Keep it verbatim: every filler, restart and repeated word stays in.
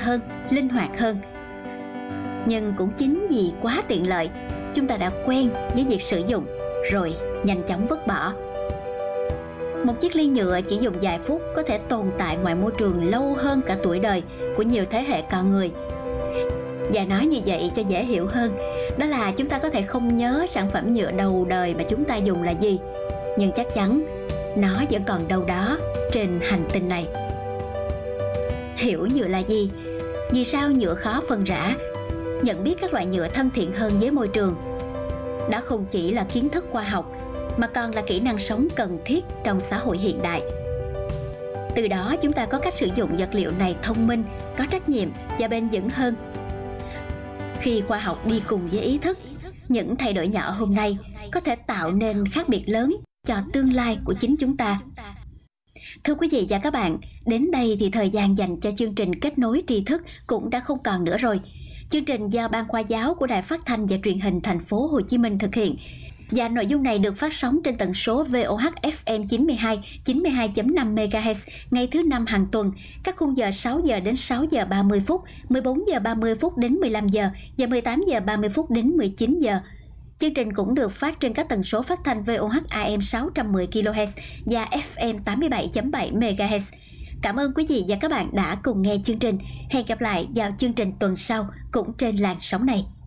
hơn, linh hoạt hơn. Nhưng cũng chính vì quá tiện lợi, chúng ta đã quen với việc sử dụng rồi nhanh chóng vứt bỏ. Một chiếc ly nhựa chỉ dùng vài phút có thể tồn tại ngoài môi trường lâu hơn cả tuổi đời của nhiều thế hệ con người. Và nói như vậy cho dễ hiểu hơn, đó là chúng ta có thể không nhớ sản phẩm nhựa đầu đời mà chúng ta dùng là gì, nhưng chắc chắn nó vẫn còn đâu đó trên hành tinh này. Hiểu nhựa là gì? Vì sao nhựa khó phân rã? Nhận biết các loại nhựa thân thiện hơn với môi trường. Đó không chỉ là kiến thức khoa học, mà còn là kỹ năng sống cần thiết trong xã hội hiện đại. Từ đó chúng ta có cách sử dụng vật liệu này thông minh, có trách nhiệm và bền vững hơn. Khi khoa học đi cùng với ý thức, những thay đổi nhỏ hôm nay có thể tạo nên khác biệt lớn cho tương lai của chính chúng ta. Thưa quý vị và các bạn, đến đây thì thời gian dành cho chương trình Kết nối tri thức cũng đã không còn nữa rồi. Chương trình do Ban Khoa giáo của Đài Phát thanh và Truyền hình Thành phố Hồ Chí Minh thực hiện. Và nội dung này được phát sóng trên tần số vê o hát ép em chín mươi hai, chín mươi hai chấm năm mê ga héc ngày thứ năm hàng tuần, các khung giờ sáu giờ đến sáu giờ ba mươi phút, mười bốn giờ ba mươi phút đến mười lăm giờ và mười tám giờ ba mươi phút đến mười chín giờ. Chương trình cũng được phát trên các tần số phát thanh vê o hát a em sáu trăm mười ki lô héc và ép em tám mươi bảy chấm bảy mê ga héc. Cảm ơn quý vị và các bạn đã cùng nghe chương trình. Hẹn gặp lại vào chương trình tuần sau cũng trên làn sóng này.